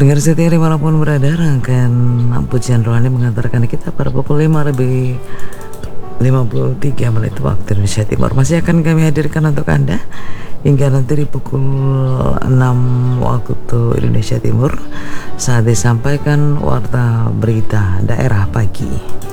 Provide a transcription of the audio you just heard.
Pendengar setia dimanapun berada, rangkaian pujian rohani mengantarkan kita pada pukul 5 lebih 53 menit waktu Indonesia Timur. Masih akan kami hadirkan untuk Anda hingga nanti di pukul 6 waktu Indonesia Timur saat disampaikan warta berita daerah pagi.